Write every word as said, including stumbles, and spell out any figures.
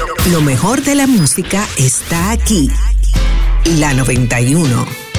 Lo mejor de la música está aquí. La noventa y uno.